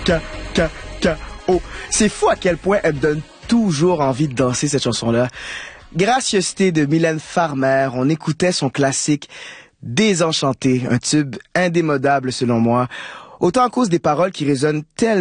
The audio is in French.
K-K-K-O. C'est fou à quel point elle me donne toujours envie de danser cette chanson-là. Gracieuseté de Mylène Farmer, on écoutait son classique Désenchanté, un tube indémodable selon moi, autant à cause des paroles qui résonnent tellement